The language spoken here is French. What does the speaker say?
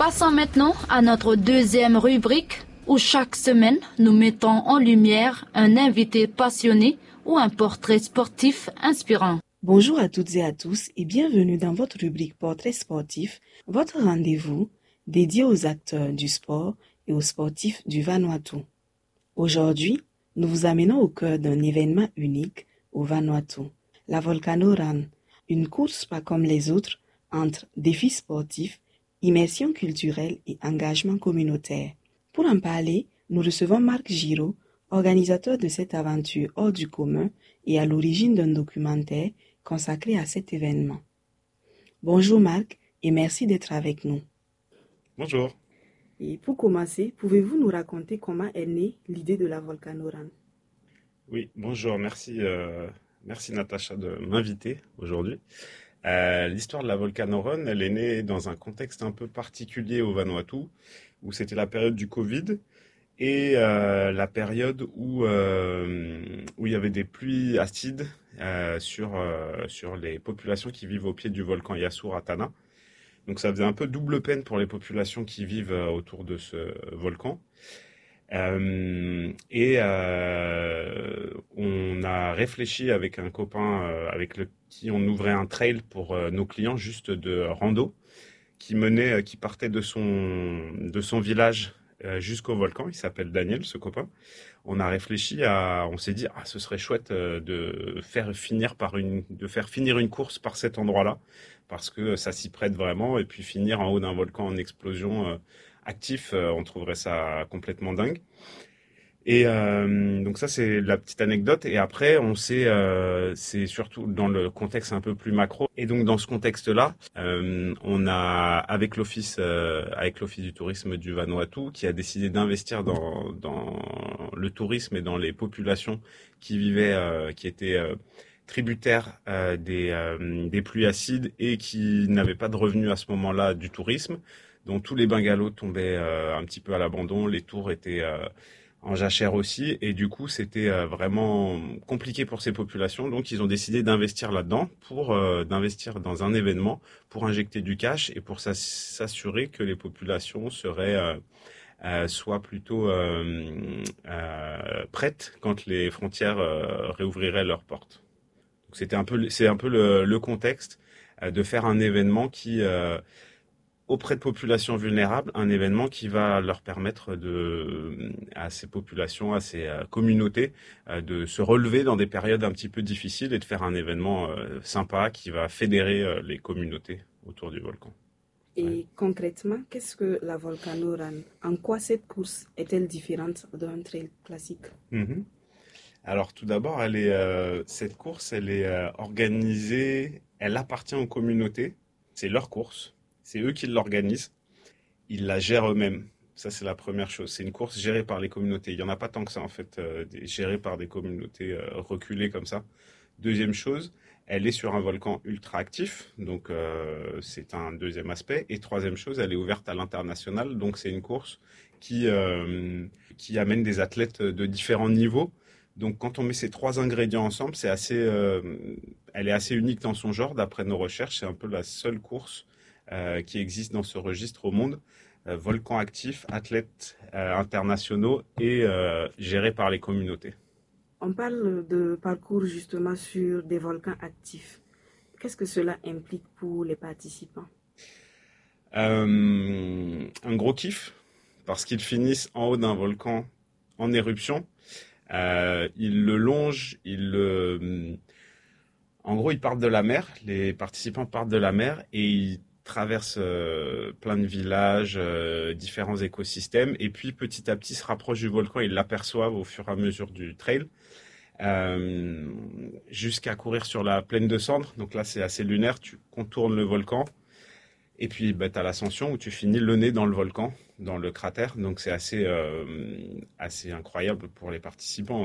Passons maintenant à notre deuxième rubrique où chaque semaine nous mettons en lumière un invité passionné ou un portrait sportif inspirant. Bonjour à toutes et à tous et bienvenue dans votre rubrique Portrait sportif, votre rendez-vous dédié aux acteurs du sport et aux sportifs du Vanuatu. Aujourd'hui, nous vous amenons au cœur d'un événement unique au Vanuatu, la Volcano Run, une course pas comme les autres entre défis sportifs, immersion culturelle et engagement communautaire. Pour en parler, nous recevons Marc Giraud, organisateur de cette aventure hors du commun et à l'origine d'un documentaire consacré à cet événement. Bonjour Marc et merci d'être avec nous. Bonjour. Et pour commencer, pouvez-vous nous raconter comment est née l'idée de la Volcano Run? Oui, bonjour, merci Natacha de m'inviter aujourd'hui. L'histoire de la Volcano Run, elle est née dans un contexte un peu particulier au Vanuatu, où c'était la période du Covid et la période où il y avait des pluies acides sur les populations qui vivent au pied du volcan Yasur-Atana. Donc ça faisait un peu double peine pour les populations qui vivent autour de ce volcan. On a réfléchi avec un copain avec qui on ouvrait un trail pour nos clients juste de rando qui partait de son village jusqu'au volcan. Il s'appelle Daniel, ce copain. On s'est dit ce serait chouette de faire finir une course par cet endroit-là parce que ça s'y prête vraiment et puis finir en haut d'un volcan en explosion actif, on trouverait ça complètement dingue. Et donc ça c'est la petite anecdote. Et après c'est surtout dans le contexte un peu plus macro. Et donc dans ce contexte-là, on a avec l'office du tourisme du Vanuatu qui a décidé d'investir dans le tourisme et dans les populations qui étaient tributaires des pluies acides et qui n'avaient pas de revenus à ce moment-là du tourisme. Donc tous les bungalows tombaient un petit peu à l'abandon, les tours étaient en jachère aussi, et du coup c'était vraiment compliqué pour ces populations. Donc ils ont décidé d'investir là-dedans, d'investir dans un événement, pour injecter du cash et pour s'assurer que les populations seraient soient plutôt prêtes quand les frontières réouvriraient leurs portes. Donc c'est un peu le contexte de faire un événement qui auprès de populations vulnérables, un événement qui va leur permettre à ces populations, à ces communautés, de se relever dans des périodes un petit peu difficiles et de faire un événement sympa qui va fédérer les communautés autour du volcan. Et concrètement, qu'est-ce que la Volcano Run? En quoi cette course est-elle différente d'un trail classique? Alors tout d'abord, cette course, elle est organisée, elle appartient aux communautés, c'est leur course. C'est eux qui l'organisent. Ils la gèrent eux-mêmes. Ça, c'est la première chose. C'est une course gérée par les communautés. Il n'y en a pas tant que ça, en fait, gérée par des communautés reculées comme ça. Deuxième chose, elle est sur un volcan ultra actif. Donc, c'est un deuxième aspect. Et troisième chose, elle est ouverte à l'international. Donc, c'est une course qui amène des athlètes de différents niveaux. Donc, quand on met ces trois ingrédients ensemble, elle est assez unique dans son genre. D'après nos recherches, c'est un peu la seule course qui existe dans ce registre au monde, volcans actifs, athlètes internationaux et gérés par les communautés. On parle de parcours justement sur des volcans actifs. Qu'est-ce que cela implique pour les participants? Un gros kiff, parce qu'ils finissent en haut d'un volcan en éruption. Ils le longent, en gros, ils partent de la mer, les participants partent de la mer et ils traversent plein de villages, différents écosystèmes, et puis petit à petit se rapprochent du volcan, ils l'aperçoivent au fur et à mesure du trail, jusqu'à courir sur la plaine de cendres. Donc là, c'est assez lunaire, tu contournes le volcan, et puis tu as l'ascension où tu finis le nez dans le volcan, dans le cratère. Donc c'est assez incroyable pour les participants.